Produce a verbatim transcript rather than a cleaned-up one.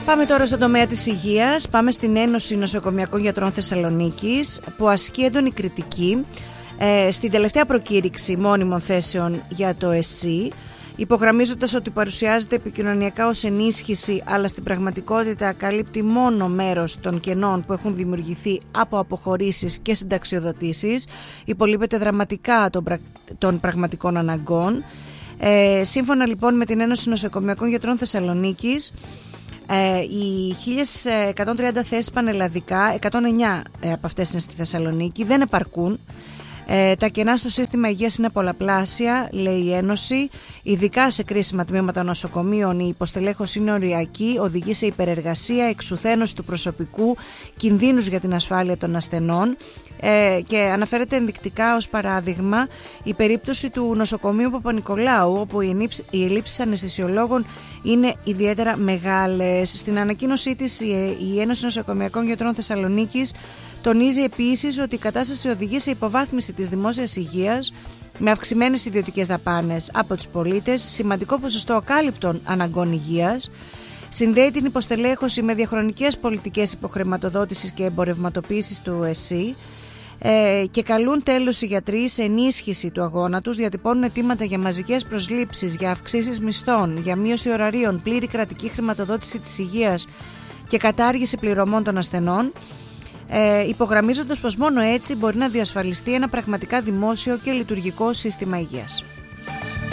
Πάμε τώρα στον τομέα της υγείας. Πάμε στην Ένωση Νοσοκομιακών Γιατρών Θεσσαλονίκης, που ασκεί έντονη κριτική ε, στην τελευταία προκήρυξη μόνιμων θέσεων για το ΕΣΥ, υπογραμμίζοντας ότι παρουσιάζεται επικοινωνιακά ως ενίσχυση, αλλά στην πραγματικότητα καλύπτει μόνο μέρος των κενών που έχουν δημιουργηθεί από αποχωρήσεις και συνταξιοδοτήσεις, υπολείπεται δραματικά των, πρα... των πραγματικών αναγκών. Ε, σύμφωνα λοιπόν με την Ένωση Νοσοκομιακών Γιατρών Θεσσαλονίκης, Ε, οι χίλιες εκατόν τριάντα θέσεις πανελλαδικά, εκατόν εννιά ε, από αυτές είναι στη Θεσσαλονίκη, δεν επαρκούν. Ε, τα κενά στο σύστημα υγείας είναι πολλαπλάσια, λέει η Ένωση, ειδικά σε κρίσιμα τμήματα νοσοκομείων. Η υποστελέχωση είναι οριακή, οδηγεί σε υπερεργασία, εξουθένωση του προσωπικού, κινδύνους για την ασφάλεια των ασθενών. Ε, και αναφέρεται ενδεικτικά ως παράδειγμα η περίπτωση του νοσοκομείου Παπα-Νικολάου, όπου οι ελλείψεις αναισθησιολόγων είναι ιδιαίτερα μεγάλες. Στην ανακοίνωσή της, η Ένωση Νοσοκομιακών Γιατρών Θεσσαλονίκης τονίζει επίσης ότι η κατάσταση οδηγεί σε υποβάθμιση της δημόσιας υγείας, με αυξημένες ιδιωτικές δαπάνες από τους πολίτες, σημαντικό ποσοστό ακάλυπτων αναγκών υγείας. Συνδέει την υποστελέχωση με διαχρονικές πολιτικές υποχρηματοδότησης και εμπορευματοποίησης του ΕΣΥ. Ε, και καλούν τέλος οι γιατροί σε ενίσχυση του αγώνα τους, διατυπώνουν αιτήματα για μαζικές προσλήψεις, για αυξήσεις μισθών, για μείωση ωραρίων, πλήρη κρατική χρηματοδότηση της υγείας και κατάργηση πληρωμών των ασθενών, ε, υπογραμμίζοντας πως μόνο έτσι μπορεί να διασφαλιστεί ένα πραγματικά δημόσιο και λειτουργικό σύστημα υγείας.